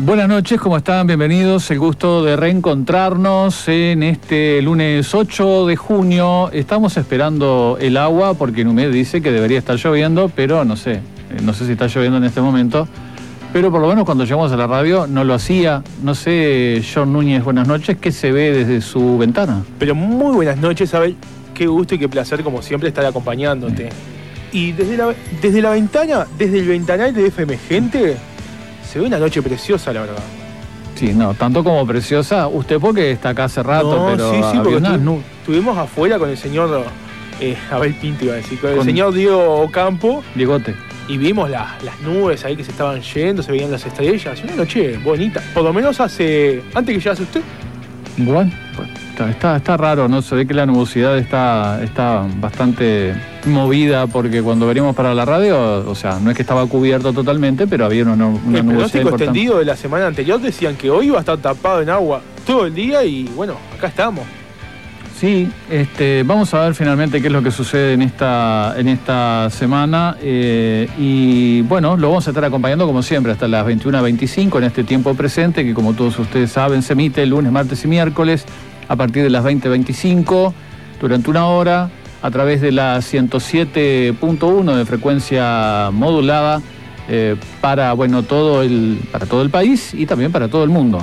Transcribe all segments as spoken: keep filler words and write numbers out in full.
Buenas noches, ¿cómo están? Bienvenidos. El gusto de reencontrarnos en este lunes ocho de junio. Estamos esperando el agua porque Numed dice que debería estar lloviendo, pero no sé, no sé si está lloviendo en este momento. Pero por lo menos cuando llegamos a la radio no lo hacía. No sé, John Núñez, buenas noches. ¿Qué se ve desde su ventana? Pero muy buenas noches, Abel. Qué gusto y qué placer, como siempre, estar acompañándote. Y desde la, desde la ventana, desde el ventanal de F M Gente, se ve una noche preciosa, la verdad. Sí, no, tanto como preciosa. Usted porque está acá hace rato, no, pero sí, sí, porque unas estu nu- estuvimos afuera con el señor eh, Abel Pinto, iba a decir, con, con el Con- señor Diego Ocampo, Diegote. y vimos la, las nubes ahí que se estaban yendo, se veían las estrellas. Una noche bonita, por lo menos hace antes que llegase usted. Bueno, pues, está, está, está raro, ¿no? Se ve que la nubosidad está, está bastante movida porque cuando venimos para la radio, o sea, no es que estaba cubierto totalmente, pero había una, una El nubosidad pronóstico importante. extendido de la semana anterior decían que hoy iba a estar tapado en agua todo el día y bueno, acá estamos. Sí, este, vamos a ver finalmente qué es lo que sucede en esta, en esta semana eh, y bueno, lo vamos a estar acompañando como siempre hasta las veintiuna veinticinco en este tiempo presente que como todos ustedes saben se emite lunes, martes y miércoles a partir de las veinte veinticinco durante una hora a través de la ciento siete punto uno de frecuencia modulada eh, para, bueno, todo el, para todo el país y también para todo el mundo.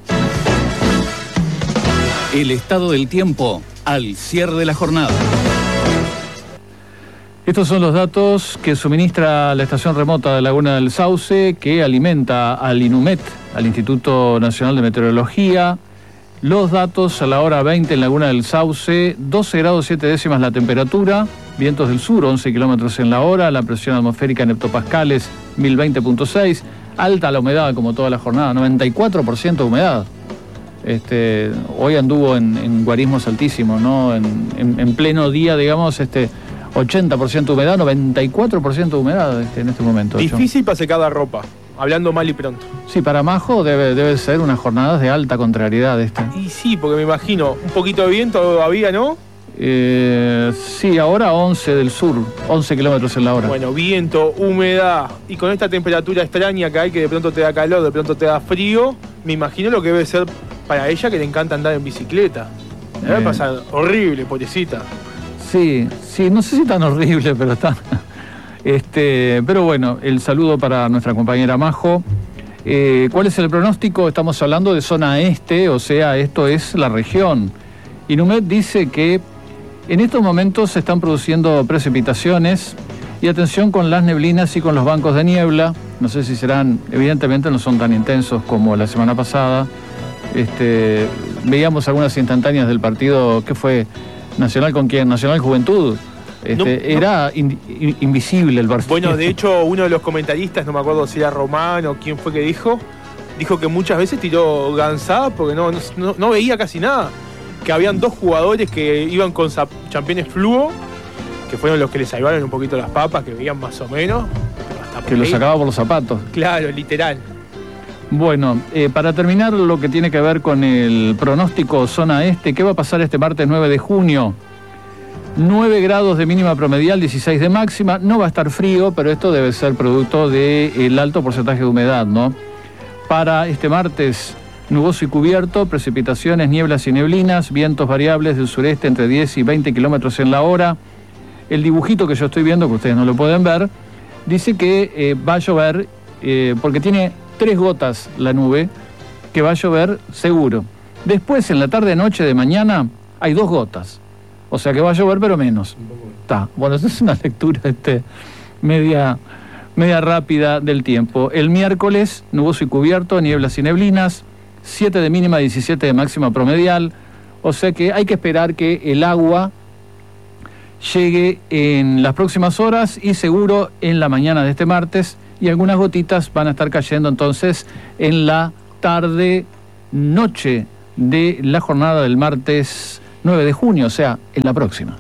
El estado del tiempo al cierre de la jornada. Estos son los datos que suministra la estación remota de Laguna del Sauce, que alimenta al INUMET, al Instituto Nacional de Meteorología. Los datos a la hora veinte en Laguna del Sauce, doce grados siete décimas la temperatura, vientos del sur, once kilómetros en la hora, la presión atmosférica en hectopascales, mil veinte punto seis, alta la humedad como toda la jornada, noventa y cuatro por ciento de humedad. Este, hoy anduvo en, en guarismos altísimos, ¿no? En, en, en pleno día, digamos, este, ochenta por ciento de humedad, noventa y cuatro por ciento de humedad este, en este momento. Difícil para secar la ropa, hablando mal y pronto. Sí, para Majo debe, debe ser unas jornadas de alta contrariedad esta. Y sí, porque me imagino, un poquito de viento todavía, ¿no? Eh, sí, ahora once del sur, once kilómetros en la hora. Bueno, viento, humedad, y con esta temperatura extraña que hay, que de pronto te da calor, de pronto te da frío, me imagino lo que debe ser para ella que le encanta andar en bicicleta. Debe Eh. pasar horrible, pobrecita. Sí, sí, no sé si tan horrible, pero está. Este, pero bueno, el saludo para nuestra compañera Majo. Eh, ¿Cuál es el pronóstico? Estamos hablando de zona este, o sea, esto es la región. INUMED dice que en estos momentos se están produciendo precipitaciones y atención con las neblinas y con los bancos de niebla. No sé si serán, evidentemente no son tan intensos como la semana pasada. Este, veíamos algunas instantáneas del partido que fue Nacional con quién, Nacional Juventud. Este, No, no. Era in, in, invisible el partido. Bueno, de hecho, uno de los comentaristas, no me acuerdo si era Román o quién fue que dijo, dijo que muchas veces tiró gansada porque no, no, no veía casi nada. Que habían dos jugadores que iban con championes fluo, que fueron los que le salvaron un poquito las papas, que veían más o menos. Pero hasta por que lo ahí. sacaba por los zapatos. Claro, literal. Bueno, eh, para terminar lo que tiene que ver con el pronóstico zona este, ¿qué va a pasar este martes nueve de junio? nueve grados de mínima promedial, dieciséis de máxima. No va a estar frío, pero esto debe ser producto del alto porcentaje de humedad, ¿no? Para este martes, nuboso y cubierto, precipitaciones, nieblas y neblinas, vientos variables del sureste entre diez y veinte kilómetros en la hora. El dibujito que yo estoy viendo, que ustedes no lo pueden ver, dice que eh, va a llover, eh, porque tiene tres gotas la nube, que va a llover seguro. Después, en la tarde-noche de mañana, hay dos gotas. O sea que va a llover, pero menos. Está. Bueno, esa es una lectura este, media, media rápida del tiempo. El miércoles, nuboso y cubierto, nieblas y neblinas, siete de mínima, diecisiete de máxima promedial. O sea que hay que esperar que el agua llegue en las próximas horas y seguro en la mañana de este martes. Y algunas gotitas van a estar cayendo entonces en la tarde-noche de la jornada del martes nueve de junio, o sea, en la próxima.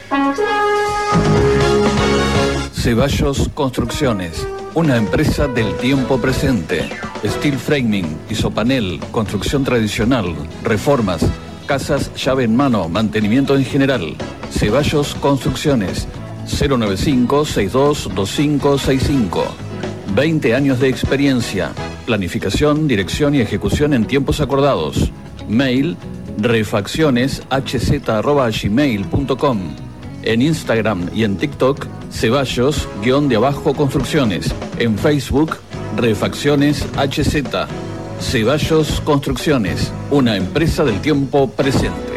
Ceballos Construcciones, una empresa del tiempo presente. Steel framing, isopanel, construcción tradicional, reformas, casas llave en mano, mantenimiento en general. Ceballos Construcciones, cero noventa y cinco, sesenta y dos, veinticinco sesenta y cinco. veinte años de experiencia. Planificación, dirección y ejecución en tiempos acordados. Mail refacciones h z arroba gmail punto com. En Instagram y en TikTok, Ceballos, guión de abajo construcciones. En Facebook, Refacciones H Z. Ceballos Construcciones, una empresa del tiempo presente.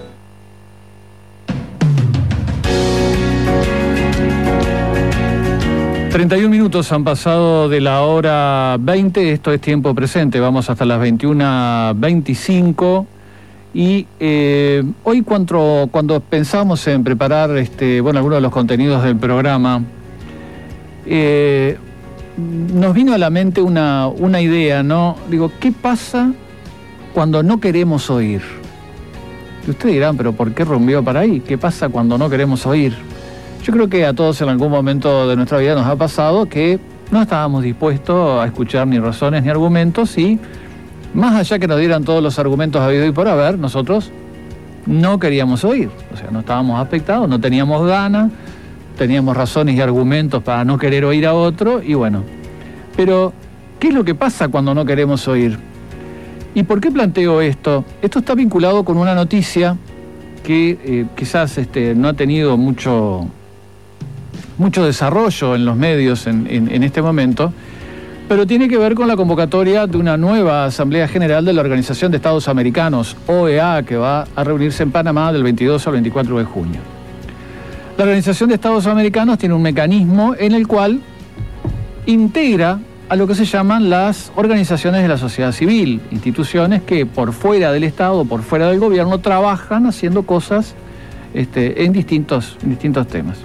treinta y un minutos han pasado de la hora veinte, esto es tiempo presente, vamos hasta las veintiuna veinticinco. Y eh, hoy cuando, cuando pensamos en preparar este, bueno, algunos de los contenidos del programa, eh, nos vino a la mente una, una idea, ¿no? Digo, ¿qué pasa cuando no queremos oír? Y ustedes dirán, pero ¿por qué rumbió para ahí? ¿Qué pasa cuando no queremos oír? Yo creo que a todos en algún momento de nuestra vida nos ha pasado que no estábamos dispuestos a escuchar ni razones ni argumentos y más allá que nos dieran todos los argumentos habidos y por haber, nosotros no queríamos oír. O sea, no estábamos afectados, no teníamos ganas, teníamos razones y argumentos para no querer oír a otro, y bueno. Pero, ¿qué es lo que pasa cuando no queremos oír? ¿Y por qué planteo esto? Esto está vinculado con una noticia que eh, quizás este, no ha tenido mucho, mucho desarrollo en los medios en, en, en este momento, pero tiene que ver con la convocatoria de una nueva Asamblea General de la Organización de Estados Americanos, O E A, que va a reunirse en Panamá del veintidós al veinticuatro de junio. La Organización de Estados Americanos tiene un mecanismo en el cual integra a lo que se llaman las organizaciones de la sociedad civil, instituciones que por fuera del Estado, por fuera del gobierno, trabajan haciendo cosas este, en, distintos, en distintos temas.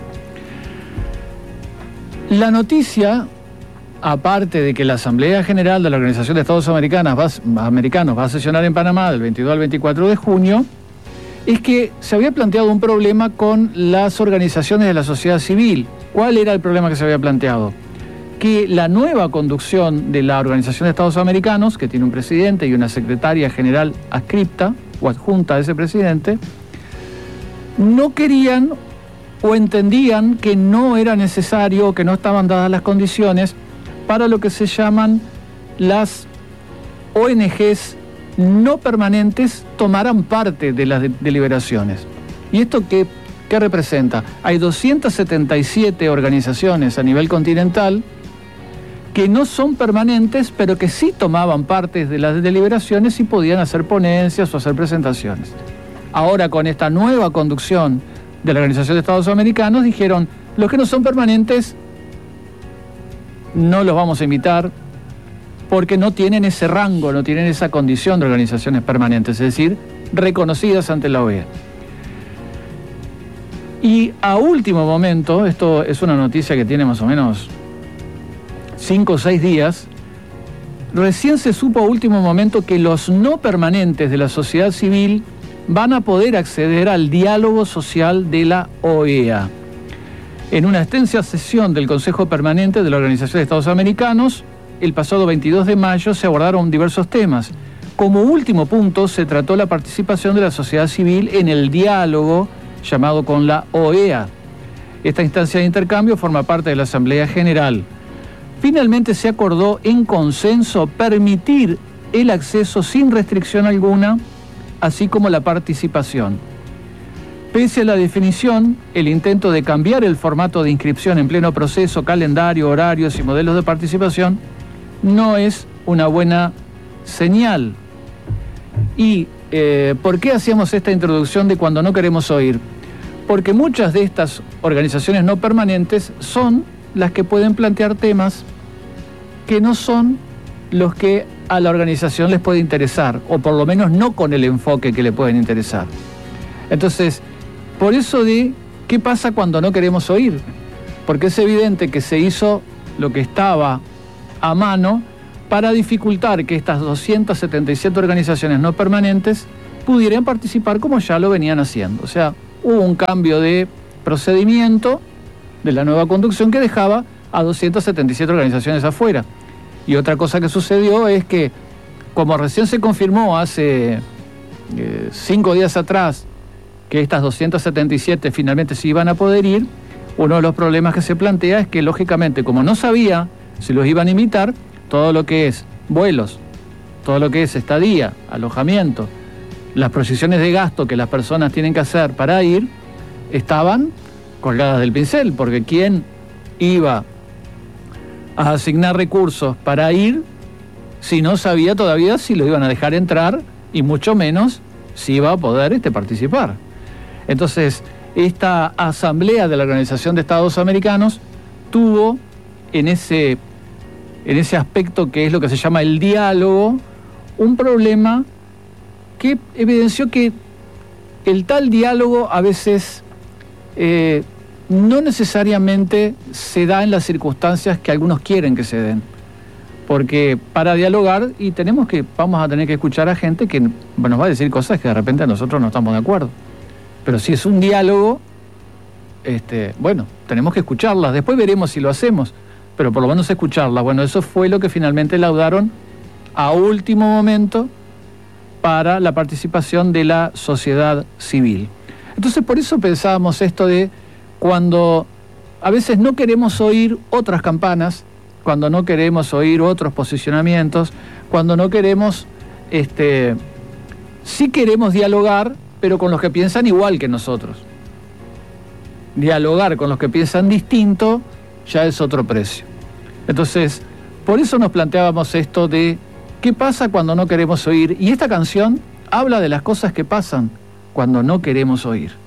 La noticia, aparte de que la Asamblea General de la Organización de Estados Americanos va, Americanos va a sesionar en Panamá del veintidós al veinticuatro de junio, es que se había planteado un problema con las organizaciones de la sociedad civil. ¿Cuál era el problema que se había planteado? Que la nueva conducción de la Organización de Estados Americanos, que tiene un presidente y una secretaria general adscripta o adjunta a ese presidente, no querían o entendían que no era necesario, que no estaban dadas las condiciones para lo que se llaman las O N Ges no permanentes tomaran parte de las de- deliberaciones. ¿Y esto qué, qué representa? Hay doscientas setenta y siete organizaciones a nivel continental que no son permanentes, pero que sí tomaban parte de las deliberaciones y podían hacer ponencias o hacer presentaciones. Ahora, con esta nueva conducción de la Organización de Estados Americanos, dijeron, los que no son permanentes no los vamos a invitar porque no tienen ese rango, no tienen esa condición de organizaciones permanentes, es decir, reconocidas ante la O E A. Y a último momento, esto es una noticia que tiene más o menos cinco o seis días, recién se supo a último momento que los no permanentes de la sociedad civil van a poder acceder al diálogo social de la O E A. En una extensa sesión del Consejo Permanente de la Organización de Estados Americanos, el pasado veintidós de mayo se abordaron diversos temas. Como último punto se trató la participación de la sociedad civil en el diálogo llamado con la O E A. Esta instancia de intercambio forma parte de la Asamblea General. Finalmente se acordó en consenso permitir el acceso sin restricción alguna, así como la participación. Pese a la definición, el intento de cambiar el formato de inscripción en pleno proceso, calendario, horarios y modelos de participación no es una buena señal. ¿Y eh, por qué hacíamos esta introducción de cuando no queremos oír? Porque muchas de estas organizaciones no permanentes son las que pueden plantear temas que no son los que a la organización les puede interesar, o por lo menos no con el enfoque que le pueden interesar. Entonces, por eso de qué pasa cuando no queremos oír, porque es evidente que se hizo lo que estaba a mano para dificultar que estas doscientas setenta y siete organizaciones no permanentes pudieran participar como ya lo venían haciendo. O sea, hubo un cambio de procedimiento de la nueva conducción que dejaba a doscientas setenta y siete organizaciones afuera. Y otra cosa que sucedió es que, como recién se confirmó hace eh, cinco días atrás, que estas doscientas setenta y siete finalmente sí iban a poder ir, uno de los problemas que se plantea es que, lógicamente, como no sabía si los iban a invitar, todo lo que es vuelos, todo lo que es estadía, alojamiento, las proyecciones de gasto que las personas tienen que hacer para ir, estaban colgadas del pincel, porque ¿quién iba a asignar recursos para ir si no sabía todavía si lo iban a dejar entrar y mucho menos si iba a poder este, participar? Entonces, esta asamblea de la Organización de Estados Americanos tuvo en ese, en ese aspecto que es lo que se llama el diálogo, un problema que evidenció que el tal diálogo a veces eh, no necesariamente se da en las circunstancias que algunos quieren que se den. Porque para dialogar, y tenemos que, vamos a tener que escuchar a gente que nos va a decir cosas que de repente nosotros no estamos de acuerdo. Pero si es un diálogo, este, bueno, tenemos que escucharlas. Después veremos si lo hacemos, pero por lo menos escucharlas. Bueno, eso fue lo que finalmente laudaron a último momento para la participación de la sociedad civil. Entonces, por eso pensábamos esto de cuando a veces no queremos oír otras campanas, cuando no queremos oír otros posicionamientos, cuando no queremos, este, sí queremos dialogar, pero con los que piensan igual que nosotros. Dialogar con los que piensan distinto ya es otro precio. Entonces, por eso nos planteábamos esto de ¿qué pasa cuando no queremos oír? Y esta canción habla de las cosas que pasan cuando no queremos oír.